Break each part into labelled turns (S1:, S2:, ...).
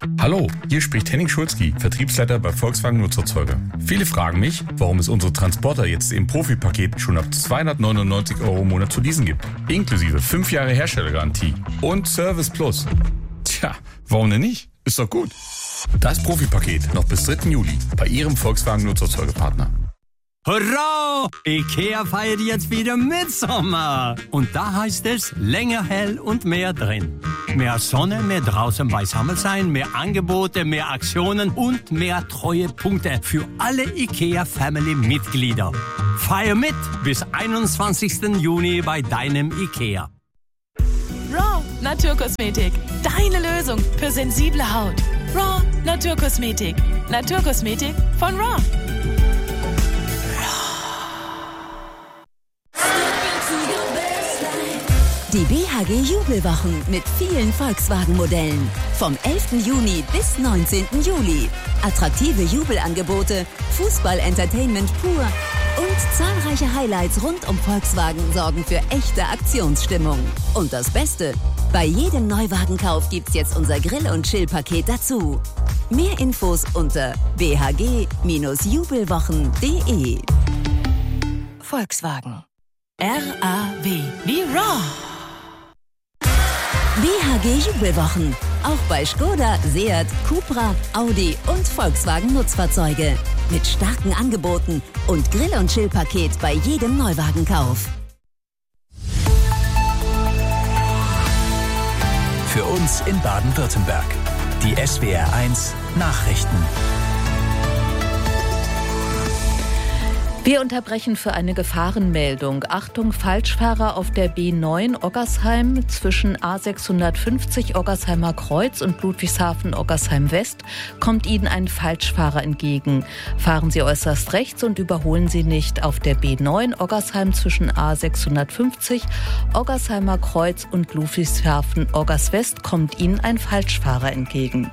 S1: Hallo, hier spricht Henning Schulzki, Vertriebsleiter bei Volkswagen Nutzerzeuger. Viele fragen mich, warum es unsere Transporter jetzt im Profi-Paket schon ab 299 € im Monat zu leasen gibt. Inklusive 5 Jahre Herstellergarantie und Service Plus. Tja, warum denn nicht? Ist doch gut. Das Profi-Paket noch bis 3. Juli bei Ihrem Volkswagen Nutzerzeugerpartner.
S2: Hurra! IKEA feiert jetzt wieder Mitsommer. Und da heißt es länger hell und mehr drin. Mehr Sonne, mehr draußen beisammen sein, mehr Angebote, mehr Aktionen und mehr Treuepunkte für alle IKEA-Family-Mitglieder. Feier mit bis 21. Juni bei deinem IKEA.
S3: Raw Naturkosmetik. Deine Lösung für sensible Haut. Raw Naturkosmetik. Naturkosmetik von Raw.
S4: Die BHG Jubelwochen mit vielen Volkswagen-Modellen. Vom 11. Juni bis 19. Juli. Attraktive Jubelangebote, Fußball-Entertainment pur und zahlreiche Highlights rund um Volkswagen sorgen für echte Aktionsstimmung. Und das Beste, bei jedem Neuwagenkauf gibt's jetzt unser Grill- und Chill-Paket dazu. Mehr Infos unter bhg-jubelwochen.de. Volkswagen.
S3: RAW wie Raw.
S4: BHG Jubelwochen. Auch bei Skoda, Seat, Cupra, Audi und Volkswagen Nutzfahrzeuge. Mit starken Angeboten und Grill- und Chill-Paket bei jedem Neuwagenkauf.
S5: Für uns in Baden-Württemberg. Die SWR1 Nachrichten.
S6: Wir unterbrechen für eine Gefahrenmeldung. Achtung, Falschfahrer auf der B9 Oggersheim zwischen A650 Oggersheimer Kreuz und Ludwigshafen Oggersheim West kommt Ihnen ein Falschfahrer entgegen. Fahren Sie äußerst rechts und überholen Sie nicht. Auf der B9 Oggersheim zwischen A650 Oggersheimer Kreuz und Ludwigshafen Oggers West kommt Ihnen ein Falschfahrer entgegen.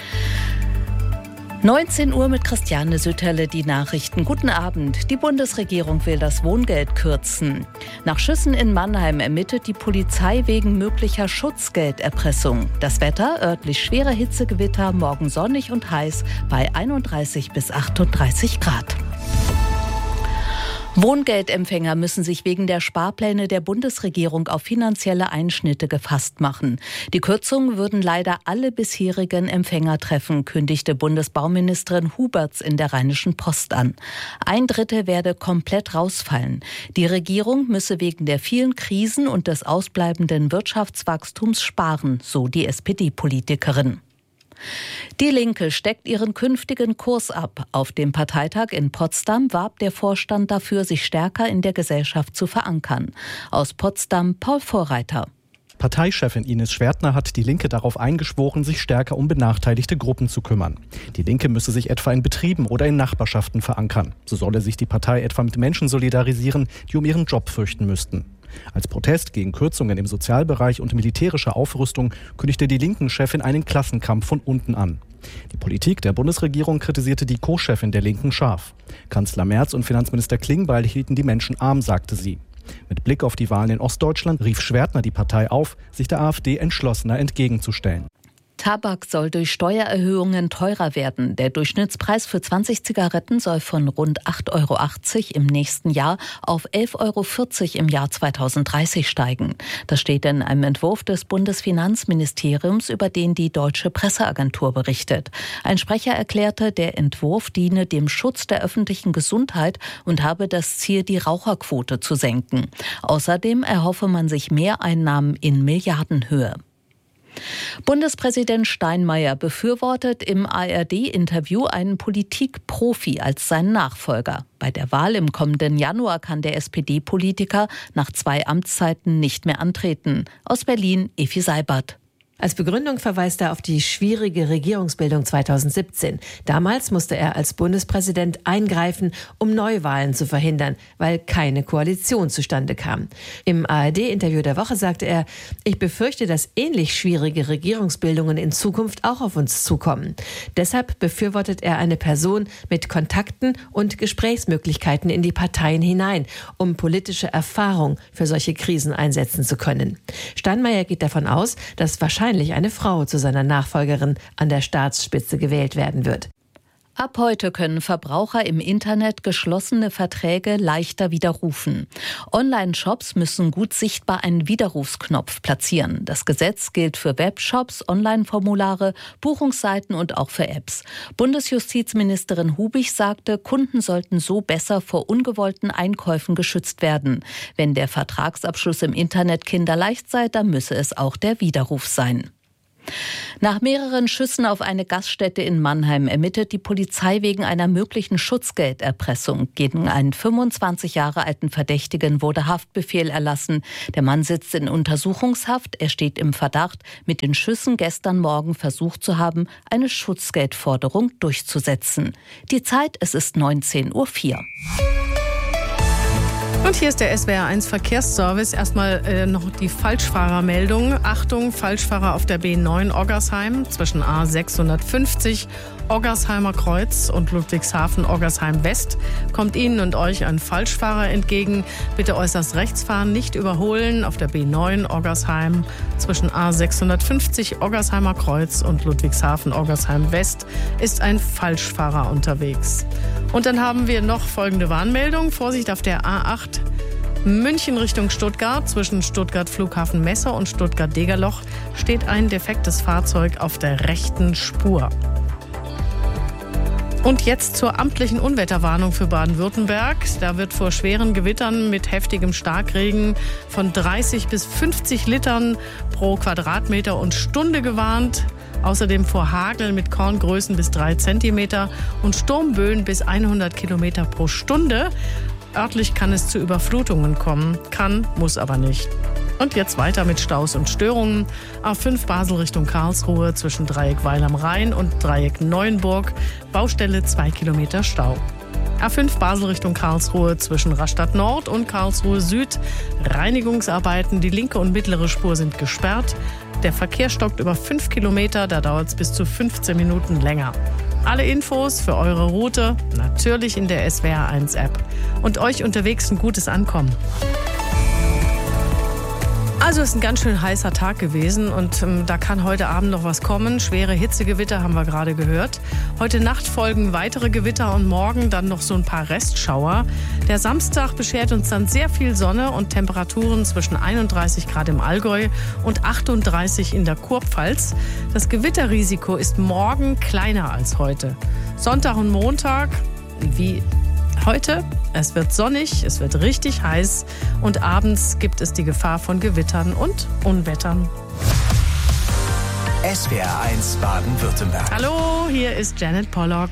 S6: 19 Uhr mit Christiane Sütterle, die Nachrichten. Guten Abend. Die Bundesregierung will das Wohngeld kürzen. Nach Schüssen in Mannheim ermittelt die Polizei wegen möglicher Schutzgelderpressung. Das Wetter, örtlich schwere Hitzegewitter, morgen sonnig und heiß bei 31 bis 38 Grad. Wohngeldempfänger müssen sich wegen der Sparpläne der Bundesregierung auf finanzielle Einschnitte gefasst machen. Die Kürzungen würden leider alle bisherigen Empfänger treffen, kündigte Bundesbauministerin Huberts in der Rheinischen Post an. 1/3 werde komplett rausfallen. Die Regierung müsse wegen der vielen Krisen und des ausbleibenden Wirtschaftswachstums sparen, so die SPD-Politikerin. Die Linke steckt ihren künftigen Kurs ab. Auf dem Parteitag in Potsdam warb der Vorstand dafür, sich stärker in der Gesellschaft zu verankern. Aus Potsdam Paul Vorreiter.
S7: Parteichefin Ines Schwertner hat die Linke darauf eingeschworen, sich stärker um benachteiligte Gruppen zu kümmern. Die Linke müsse sich etwa in Betrieben oder in Nachbarschaften verankern. So solle sich die Partei etwa mit Menschen solidarisieren, die um ihren Job fürchten müssten. Als Protest gegen Kürzungen im Sozialbereich und militärische Aufrüstung kündigte die Linken-Chefin einen Klassenkampf von unten an. Die Politik der Bundesregierung kritisierte die Co-Chefin der Linken scharf. Kanzler Merz und Finanzminister Klingbeil hielten die Menschen arm, sagte sie. Mit Blick auf die Wahlen in Ostdeutschland rief Schwertner die Partei auf, sich der AfD entschlossener entgegenzustellen.
S6: Tabak soll durch Steuererhöhungen teurer werden. Der Durchschnittspreis für 20 Zigaretten soll von rund 8,80 € im nächsten Jahr auf 11,40 € im Jahr 2030 steigen. Das steht in einem Entwurf des Bundesfinanzministeriums, über den die Deutsche Presseagentur berichtet. Ein Sprecher erklärte, der Entwurf diene dem Schutz der öffentlichen Gesundheit und habe das Ziel, die Raucherquote zu senken. Außerdem erhoffe man sich Mehreinnahmen in Milliardenhöhe. Bundespräsident Steinmeier befürwortet im ARD-Interview einen Politikprofi als seinen Nachfolger. Bei der Wahl im kommenden Januar kann der SPD-Politiker nach 2 Amtszeiten nicht mehr antreten. Aus Berlin, Efi Seibert.
S8: Als Begründung verweist er auf die schwierige Regierungsbildung 2017. Damals musste er als Bundespräsident eingreifen, um Neuwahlen zu verhindern, weil keine Koalition zustande kam. Im ARD-Interview der Woche sagte er, ich befürchte, dass ähnlich schwierige Regierungsbildungen in Zukunft auch auf uns zukommen. Deshalb befürwortet er eine Person mit Kontakten und Gesprächsmöglichkeiten in die Parteien hinein, um politische Erfahrung für solche Krisen einsetzen zu können. Steinmeier geht davon aus, dass wahrscheinlich wahrscheinlich eine Frau zu seiner Nachfolgerin an der Staatsspitze gewählt werden wird.
S6: Ab heute können Verbraucher im Internet geschlossene Verträge leichter widerrufen. Online-Shops müssen gut sichtbar einen Widerrufsknopf platzieren. Das Gesetz gilt für Webshops, Online-Formulare, Buchungsseiten und auch für Apps. Bundesjustizministerin Hubig sagte, Kunden sollten so besser vor ungewollten Einkäufen geschützt werden. Wenn der Vertragsabschluss im Internet kinderleicht sei, dann müsse es auch der Widerruf sein. Nach mehreren Schüssen auf eine Gaststätte in Mannheim ermittelt die Polizei wegen einer möglichen Schutzgelderpressung. Gegen einen 25 Jahre alten Verdächtigen wurde Haftbefehl erlassen. Der Mann sitzt in Untersuchungshaft. Er steht im Verdacht, mit den Schüssen gestern Morgen versucht zu haben, eine Schutzgeldforderung durchzusetzen. Die Zeit, es ist 19:04 Uhr.
S9: Und hier ist der SWR1 Verkehrsservice. Erstmal noch die Falschfahrermeldung. Achtung, Falschfahrer auf der B9 Oggersheim zwischen A650 Oggersheimer Kreuz und Ludwigshafen Oggersheim West. Kommt Ihnen und euch ein Falschfahrer entgegen. Bitte äußerst rechts fahren, nicht überholen. Auf der B9 Oggersheim zwischen A650 Oggersheimer Kreuz und Ludwigshafen Oggersheim West ist ein Falschfahrer unterwegs. Und dann haben wir noch folgende Warnmeldung. Vorsicht auf der A8 München Richtung Stuttgart. Zwischen Stuttgart Flughafen Messer und Stuttgart Degerloch steht ein defektes Fahrzeug auf der rechten Spur. Und jetzt zur amtlichen Unwetterwarnung für Baden-Württemberg. Da wird vor schweren Gewittern mit heftigem Starkregen von 30 bis 50 Litern pro Quadratmeter und Stunde gewarnt. Außerdem vor Hagel mit Korngrößen bis 3 Zentimeter und Sturmböen bis 100 Kilometer pro Stunde. Örtlich kann es zu Überflutungen kommen. Kann, muss aber nicht. Und jetzt weiter mit Staus und Störungen. A5 Basel Richtung Karlsruhe zwischen Dreieck Weil am Rhein und Dreieck Neuenburg. Baustelle 2 Kilometer Stau. A5 Basel Richtung Karlsruhe zwischen Rastatt Nord und Karlsruhe Süd. Reinigungsarbeiten, die linke und mittlere Spur sind gesperrt. Der Verkehr stockt über 5 Kilometer, da dauert es bis zu 15 Minuten länger. Alle Infos für eure Route natürlich in der SWR1-App. Und euch unterwegs ein gutes Ankommen. Also es ist ein ganz schön heißer Tag gewesen und da kann heute Abend noch was kommen. Schwere Hitzegewitter haben wir gerade gehört. Heute Nacht folgen weitere Gewitter und morgen dann noch so ein paar Restschauer. Der Samstag beschert uns dann sehr viel Sonne und Temperaturen zwischen 31 Grad im Allgäu und 38 in der Kurpfalz. Das Gewitterrisiko ist morgen kleiner als heute. Sonntag und Montag, wie heute, es wird sonnig, es wird richtig heiß und abends gibt es die Gefahr von Gewittern und Unwettern.
S5: SWR1 Baden-Württemberg.
S9: Hallo, hier ist Janet Pollock.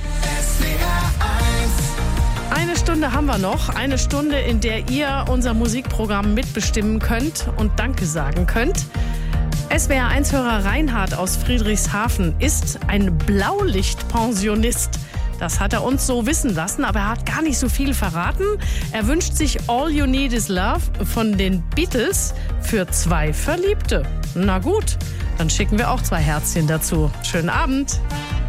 S9: Eine Stunde haben wir noch, eine Stunde, in der ihr unser Musikprogramm mitbestimmen könnt und Danke sagen könnt. SWR1-Hörer Reinhard aus Friedrichshafen ist ein Blaulichtpensionist. Das hat er uns so wissen lassen, aber er hat gar nicht so viel verraten. Er wünscht sich All You Need Is Love von den Beatles für 2 Verliebte. Na gut, dann schicken wir auch 2 Herzchen dazu. Schönen Abend.